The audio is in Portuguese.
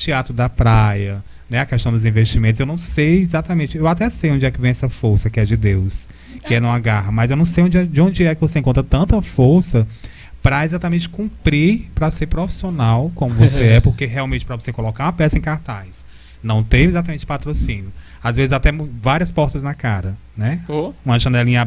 Teatro da Praia, né? A questão dos investimentos, eu não sei exatamente, eu até sei onde é que vem essa força que é de Deus, que é numa garra, mas eu não sei de onde é que você encontra tanta força para exatamente cumprir, para ser profissional como você é, porque realmente para você colocar uma peça em cartaz, não teve exatamente patrocínio. Às vezes até várias portas na cara, né? Uma janelinha